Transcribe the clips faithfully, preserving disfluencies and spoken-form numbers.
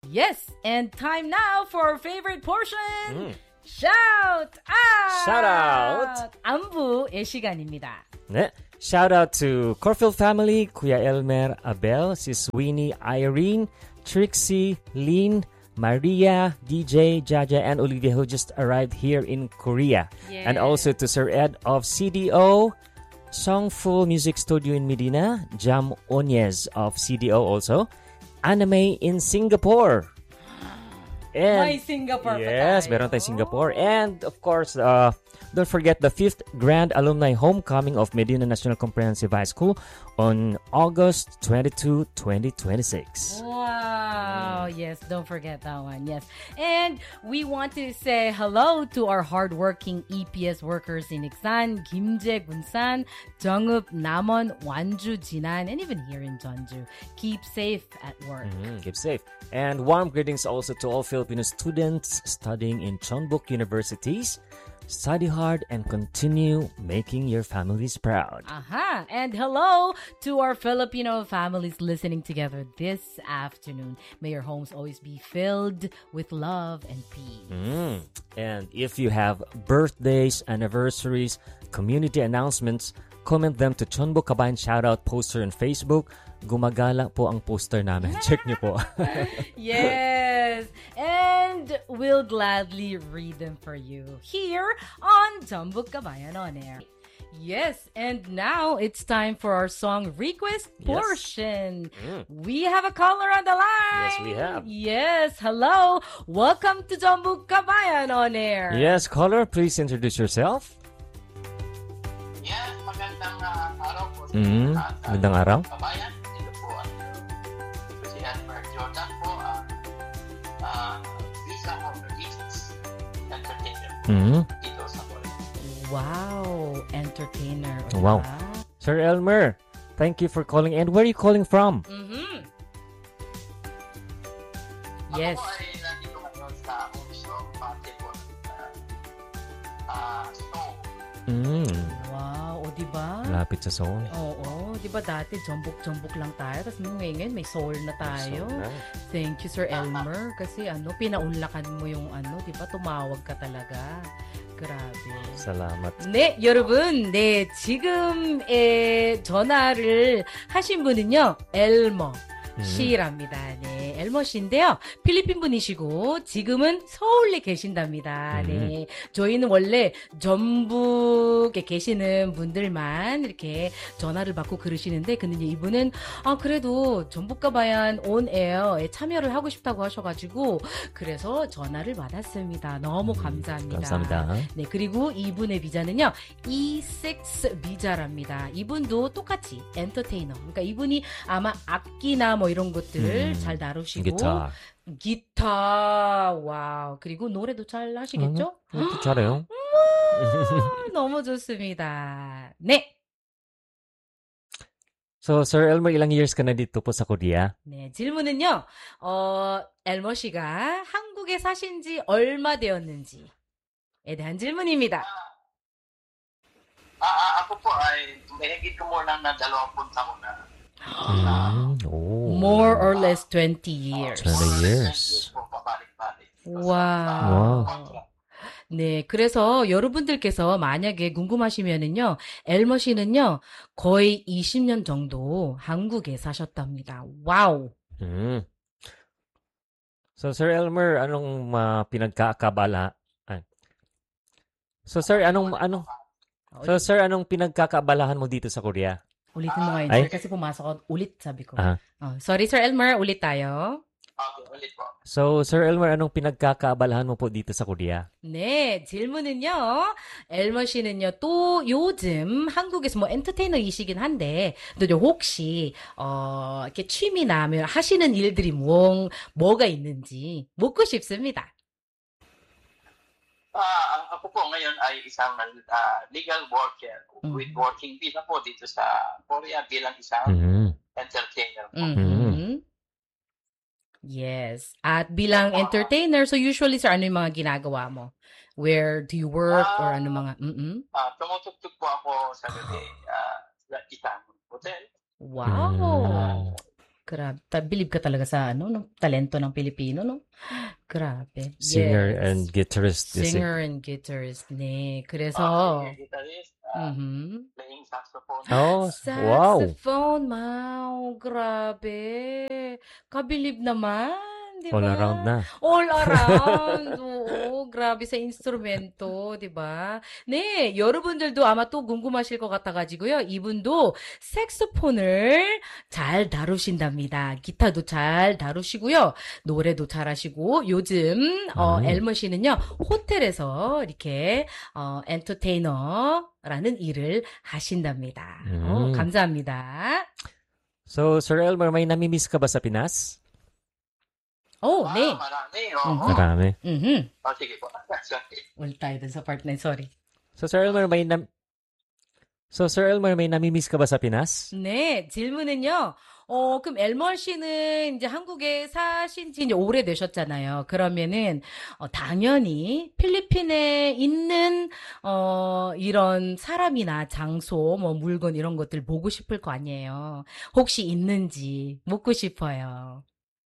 Yes, and time now for our favorite portion. Mm. Shout out! Shout out! 안부의 시간입니다. 네, shout out to Corfield family, Kuya Elmer, Abel, Sis Winnie, Irene, Trixie, Lynn, Maria, D J, Jaja, and Olivia who just arrived here in Korea. Yeah. And also to Sir Ed of C D O, Songful Music Studio in Medina, Jam Onyez of C D O also, Anime in Singapore. And, May Singapore yes, pa tayo. meron tayong Singapore. And of course, uh, don't forget the fifth Grand Alumni Homecoming of Medina National Comprehensive High School on August twenty-second, twenty twenty-six. Wow. Yes, don't forget that one. Yes. And we want to say hello to our hardworking E P S workers in Iksan, Gimje, Gunsan, Jeongup, Namon, Wanju, Jinan, and even here in Jeonju. Keep safe at work. Mm-hmm, keep safe. And warm greetings also to all Filipino students studying in Chonbuk universities. Study hard and continue making your families proud. Aha! And hello to our Filipino families listening together this afternoon. May your homes always be filled with love and peace. Mm. And if you have birthdays, anniversaries, community announcements, comment them to Chonbuk Kabayan Shoutout poster on Facebook. Gumagala po ang poster namin. Check niyo po. Yes. And we'll gladly read them for you here on Chonbuk Kabayan On Air. Yes, and now it's time for our song request portion. Yes. Mm. We have a caller on the line. Yes, we have. Yes, hello. Welcome to Chonbuk Kabayan On Air. Yes, caller, please introduce yourself. Yes, magandang uh, araw po sa Mm. lahat. Magandang araw. Kabayan, ito po ang uh, si Elmer Jordan po ang uh, visa of the East entertainer Mm. dito sa Korea. Wow, entertainer. Wow. Diba? Sir Elmer, thank you for calling. And where are you calling from? Mm-hmm. Ako Yes. po ay nandito ngayon sa Uso, Pate po. Uh, uh, so, Mm. Wow, o diba? Malapit sa Seoul. Oo, di ba dati jombok-jombok lang tayo, tapos ngayon may soul na tayo. Seoul na. Thank you, Sir Elmer, kasi ano, pinaunlakan mo yung ano, di ba, tumawag ka talaga. Grabe. Salamat. 네, 여러분, 네, 지금 에, 전화를 하신 분은요, 엘머 씨랍니다. 네, 엘머 씨인데요. 필리핀 분이시고 지금은 서울에 계신답니다. 음. 네, 저희는 원래 전북에 계시는 분들만 이렇게 전화를 받고 그러시는데, 근데 이제 이분은 아 그래도 전북가바얀 온에어에 참여를 하고 싶다고 하셔가지고 그래서 전화를 받았습니다. 너무 감사합니다. 감사합니다. 네, 그리고 이분의 비자는요, 이식스 비자랍니다. 이분도 똑같이 엔터테이너. 그러니까 이분이 아마 악기나 뭐 이런 것들 음, 잘 다루시고 기타. 기타, 와우. 그리고 노래도 잘 하시겠죠? 그것도 잘해요. 아, 너무 좋습니다. 네. So, Sir Elmer, ilang years ka na dito po sa Korea? 네, 질문은요, 어, 엘머 씨가 한국에 사신 지 얼마 되었는지에 대한 질문입니다. ah, ah, ako po ay mahigit ko muna na dalawampung taon na. Mm. Oh. More or less twenty years. twenty years. po, pabalik-balik. 와우. Wow. 네, 그래서 여러분들께서 만약에 궁금하시면은요, 엘머 씨는요, 거의 이십 년 정도 한국에 사셨답니다. 와우. Mm. So, Sir Elmer, anong uh, pinagkakabala? Ay. So, Sir, anong, anong, so, Sir, anong pinagkakabalahan mo dito sa Korea? 우litin mo ngayon, Ay. sir, kasi pumasok ako. Ulit, sabi ko. Ah. Oh, sorry, Sir Elmer, ulit tayo. Okay, ulit po. So, Sir Elmer, anong pinagkakaabalahan mo po dito sa Korea? 네, 질문은요, 엘머 씨는요, 또 요즘 한국에서 뭐 엔터테이너이시긴 한데, 또 혹시, 어, 이렇게 취미나 뭐 하시는 일들이 뭐, 뭐가 있는지 묻고 싶습니다. Ah, ang ako po ngayon ay isang ah, legal worker with Mm. working visa po dito sa Korea bilang isang Mm. entertainer po. Mhm. Yes. At bilang entertainer, so usually, sir, ano yung mga ginagawa mo? Where do you work or ano mga, mm Ah, tumutugtog po ako sa gabi ah, sa isang hotel. Wow. Mm. Grabe. Ta- believe ka talaga sa ano, no? Talento ng Pilipino, no? Grabe. Singer Yes. and guitarist. you see. Singer and guitarist. 네. Uh, 그래서, singer, guitarist, uh, mhm. playing saxophone. Oh, wow. Saxophone, wow. Grabe. Kabilib naman. Di All ba? around na. All around. Oo, grabe sa 인스트루멘토, di ba? 네, 여러분들도 아마 또 궁금하실 것 같아가지고요. 이분도 색소폰을 잘 다루신답니다. 기타도 잘 다루시고요. 노래도 잘하시고 요즘 어, 음. 엘머 씨는요 호텔에서 이렇게 어, 엔터테이너라는 일을 하신답니다. 어, 음. 감사합니다. So, Sir Elmer, may namimiss ka ba sa Pinas? 오, Ah, 네. marami. Mhm. Oo. Marami. Mhm. Oh, sige po. Sorry. Ulit tayo dun sa part na yun, sorry. So, Sir Elmer, may nam... So, Sir Elmer, may namimiss ka ba sa Pinas? 네, 질문은요. 어, 그럼 엘머 씨는 이제 한국에 사신 지 이제 오래되셨잖아요. 그러면은, 어, 당연히 필리핀에 있는, 어, 이런 사람이나 장소, 뭐 물건 이런 것들 보고 싶을 거 아니에요. 혹시 있는지 묻고 싶어요.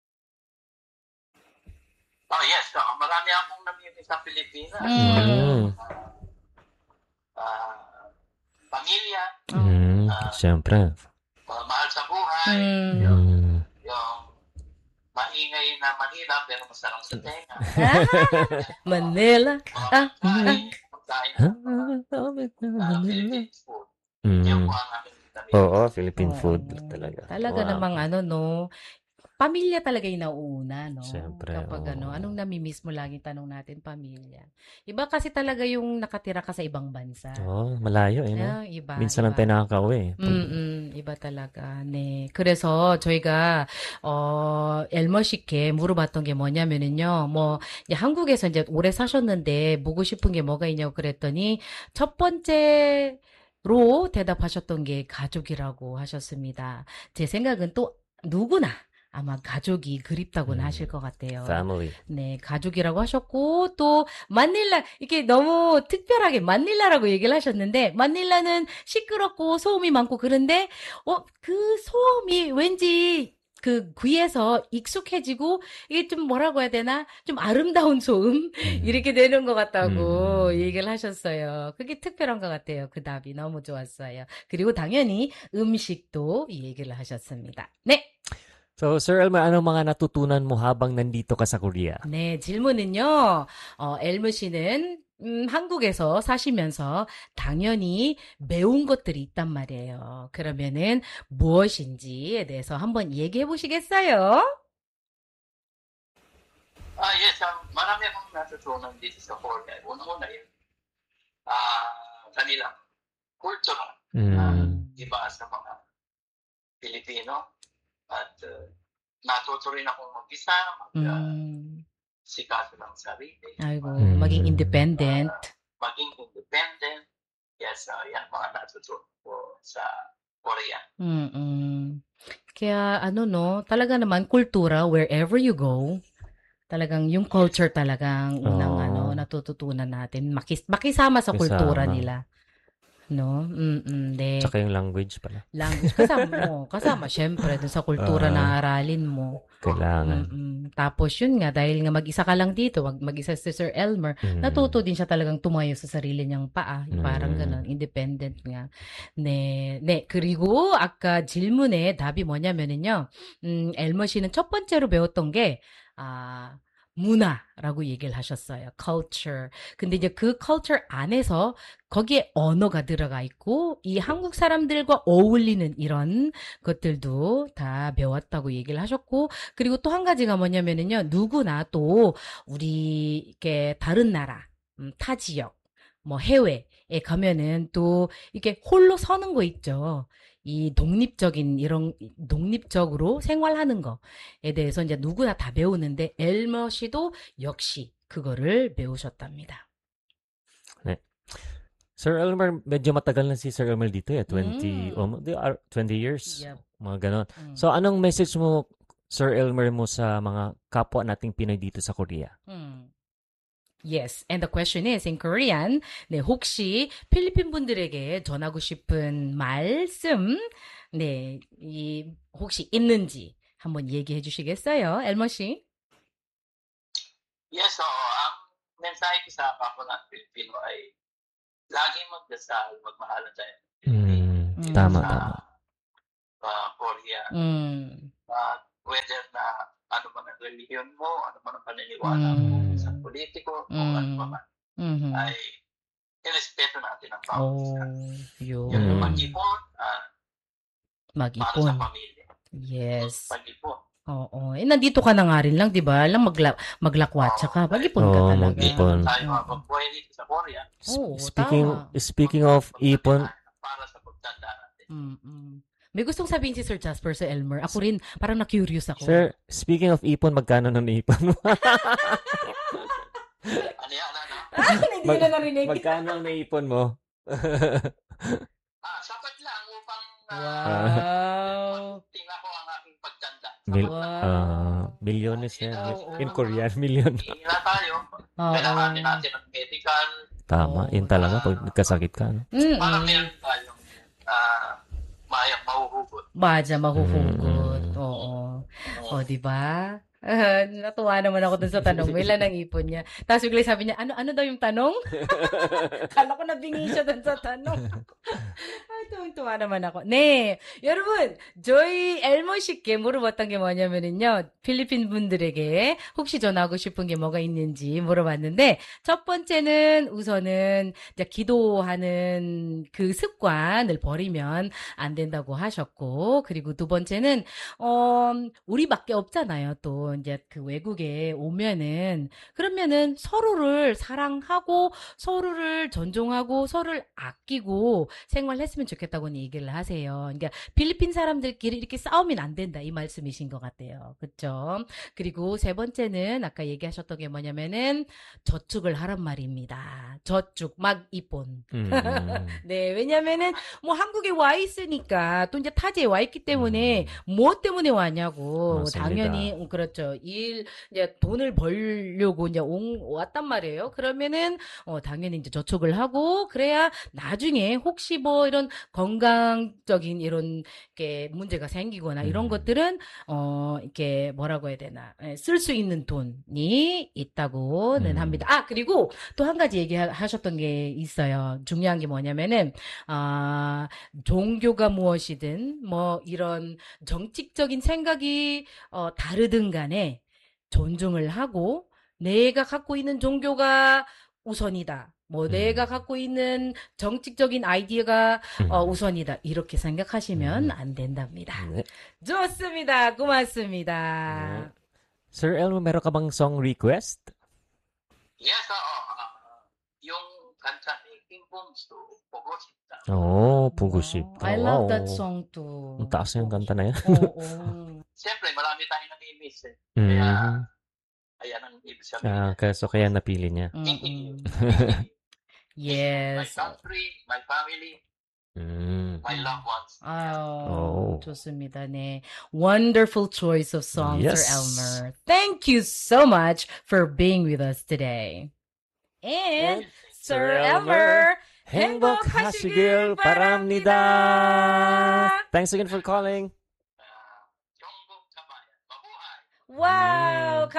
Oh, yes. So, marami akong namimiss sa Pilipinas. Mm. Ah, pamilya, Mm, siyempre. uh, mahal sa buhay, 음. Mm. yung maingay na Manila pero masarap sa tenga. Manila. Mga Ah, pagkain, pagkain ng mga uh, Philippine food. Mm. Yan po ang aking namimiss. Oo, Philippine Oo. food talaga. Talaga Wow. namang ano, no? Pamilya talaga yung nauuna, no? Siyempre, Kapag ano, oo. anong namimiss mo laging tanong natin, pamilya. Iba kasi talaga yung nakatira ka sa ibang bansa. Oh, malayo eh, no? Ah, iba, Minsan lang iba. tayo nakakauwi. 음, 음, 이바 달라가. 네. 그래서 저희가, 어, 엘머 씨께 물어봤던 게 뭐냐면은요, 뭐, 이제 한국에서 이제 오래 사셨는데, 묻고 싶은 게 뭐가 있냐고 그랬더니, 첫 번째로 대답하셨던 게 가족이라고 하셨습니다. 제 생각은 또 누구나 아마 가족이 그립다고는 음, 하실 것 같아요. Family. 네, 가족이라고 하셨고, 또, 마닐라, 이렇게 너무 특별하게 마닐라라고 얘기를 하셨는데, 마닐라는 시끄럽고 소음이 많고 그런데, 어, 그 소음이 왠지 그 귀에서 익숙해지고, 이게 좀 뭐라고 해야 되나? 좀 아름다운 소음? 음. 이렇게 되는 것 같다고 음. 얘기를 하셨어요. 그게 특별한 것 같아요. 그 답이 너무 좋았어요. 그리고 당연히 음식도 얘기를 하셨습니다. 네. So, Sir Elmer, anong mga natutunan mo habang nandito ka sa Korea? 네, 질문은요, 어, 엘무 씨는, 음, 한국에서 사시면서 당연히 배운 것들이 있단 말이에요. 그러면은 무엇인지에 대해서 한번 얘기해 보시겠어요? Ah, yes. Um, marami akong natutunan dito sa Korea. Una-una yun. Ah, kanilang kultura. Ah, Mm. iba sa mga Pilipino. At uh, natuto rin akong mag-isa, 음, mag-sikaso ng sarili, 아이고, 음. maging independent. maging independent. Yes, uh, yan mga natutunan ko sa Korea. 음, 음. Kaya ano no, talaga naman kultura wherever you go. Talagang yung culture talagang unang Oo. ano natututunan natin makis makisama sa kultura Kasama. nila. No? Mm, 네. Tsaka yung language pala. Language kasama mo, kasama syempre dun sa kultura Ah. na aralin mo. Kailangan. Mm-mm. Tapos yun nga dahil nga mag-isa ka lang dito, mag- mag-isa si Sir Elmer, Mm. natuto din siya talagang tumayo sa sarili niyang paa. Parang 음. ganun, independent nga. 네, 네. 그리고 아까 질문에 답이 뭐냐면은요, 음, 엘머 씨는 첫 번째로 배웠던 게, 아, 문화라고 얘기를 하셨어요. culture. 근데 이제 그 culture 안에서 거기에 언어가 들어가 있고, 이 한국 사람들과 어울리는 이런 것들도 다 배웠다고 얘기를 하셨고, 그리고 또 한 가지가 뭐냐면은요, 누구나 또 우리 이렇게 다른 나라, 음, 타 지역, 뭐 해외에 가면은 또 이렇게 홀로 서는 거 있죠. 이 독립적인 이런 독립적으로 생활하는 거에 대해서 이제 누구나 다 배우는데 엘머 씨도 역시 그거를 배우셨답니다. Sir Elmer, medyo matagal na si Sir Elmer dito eh. twenty, Mm. um, they are twenty years. Yep. Mga ganon. 음. So, anong message mo, Sir Elmer, mo sa mga kapwa nating Pinoy dito sa Korea? 음. Yes, and the question is in Korean. 네, 혹시 필리핀 분들에게 전하고 싶은 말씀, 네, 이 혹시 있는지 한번 얘기해 주시겠어요? 엘머 씨? Yes, oo. Ang mensahe ko sa kapwa natin Pilipino ay laging magdasal, magmahalan tayo. Mm, Mm. tama, Sa tama. uh, Korea. Mm. Uh, whether na ano man ang relihiyon mo, ano man ang paniniwala Mm. mo, sa politiko, o ano Mm. pa man, Mhm. ay irespeto natin ang bawat isa. Oh, yun. Yung Mm. mag-ipon, ah, para sa Mag-ipon. pamilya. Yes. Pag-ipon. Oo. Eh, nandito ka na nga rin lang, di ba? Lang magla maglakwatsa ka. Mag-ipon ka Oo, talaga. mag-ipon. Tayo Oo. magbuhay dito sa Korea. S- Oo, speaking tama. speaking of ipon, Para sa pagtanda natin. Mm-mm. May gustong sabihin si Sir Jasper sa Elmer. Ako rin, parang na-curious ako. sir, speaking of ipon, magkano na naipon mo? Ano yan, ano? Ah, hindi Mag- ko na narinig. Magkano ang naipon mo? Ah, sapat lang upang uh, Wow. tingnan ko ang aking pagtanda. Mil- Wow. Ah, milyones yan. Oo. In Korean, million. Hihila tayo. Oo. Kailangan din natin ng medical Tama, Oo. yun talaga pag nagkasakit ka. No? Mm-mm. para meron tayong uh, mayak mahuhugot. Badya, mahuhugot. Mm. Oo. O, di ba? Ah, natuwa naman ako dun sa tanong. May ilan ang ipon niya. Tapos bigla sabi niya, ano ano daw yung tanong? Kala ko nabingi siya dun sa tanong. Ay, tuwang-tuwa naman ako. 네, 여러분, 저희 엘모 씨께 물어봤던 게 뭐냐면은요, 필리핀 분들에게 혹시 전하고 싶은 게 뭐가 있는지 물어봤는데, 첫 번째는 우선은 이제 기도하는 그 습관을 버리면 안 된다고 하셨고, 그리고 두 번째는 어, 우리밖에 없잖아요. 또 이제 그 외국에 오면은 그러면은 서로를 사랑하고 서로를 존중하고 서로를 아끼고 생활했으면 좋겠다고 얘기를 하세요. 그러니까 필리핀 사람들끼리 이렇게 싸우면 안 된다 이 말씀이신 것 같아요. 그렇죠? 그리고 세 번째는 아까 얘기하셨던 게 뭐냐면은 저축을 하란 말입니다. 저축 막 이폰. 음. 네, 왜냐면은 뭐 한국에 와 있으니까 또 이제 타지에 와 있기 때문에 뭐 때문에 왔냐고 맞습니다. 당연히 음, 그렇죠. 일 이제 돈을 벌려고 이제 온, 왔단 말이에요. 그러면은 어 당연히 이제 저축을 하고 그래야 나중에 혹시 뭐 이런 건강적인 이런 게 문제가 생기거나 이런 음. 것들은 어 이렇게 뭐라고 해야 되나 쓸 수 있는 돈이 있다고는 음. 합니다. 아 그리고 또 한 가지 얘기하셨던 게 있어요. 중요한 게 뭐냐면은 아 종교가 무엇이든 뭐 이런 정치적인 생각이 어, 다르든 간에 존중을 하고 내가 갖고 있는 종교가 우선이다. 뭐 음. 내가 갖고 있는 정치적인 아이디어가 음. 어, 우선이다. 이렇게 생각하시면 음. 안 된답니다. 네. 좋습니다. 고맙습니다. Sir Elmo, meron ka bang song request? Yes, oo. ah, yung kanta ni King Bumsto, Pogo Sinta. Oh, Pugo Ship. I love Wow. that song too. Ang taas yung kanta na yan. Oo. Siyempre, marami tayong nami-miss eh. Mm. Kaya, ayan ang ibig sabihin. Ah, kaya, so kaya napili niya. Thank you. Mm-mm. My Yes. country, my family, Mm. my loved ones. Oh, Oh. 좋습니다. 네. Wonderful choice of songs, Yes. Sir Elmer. Thank you so much for being with us today. And, Sir Elmer, 행복하시길 바랍니다. Thanks again for calling. Uh, Chongbong Kabayan. Mabuhay! wow,